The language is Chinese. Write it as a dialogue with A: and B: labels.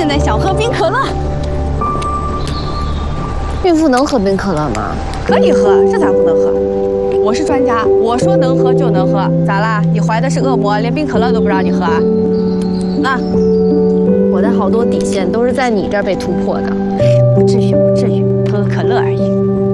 A: 现在想喝冰可乐。
B: 孕妇能喝冰可乐吗？
A: 可以喝，这咋不能喝？我是专家，我说能喝就能喝。咋啦？你怀的是恶魔，连冰可乐都不让你喝啊？啊！
B: 我的好多底线都是在你这儿被突破的。
A: 不至于，不至于，喝个可乐而已。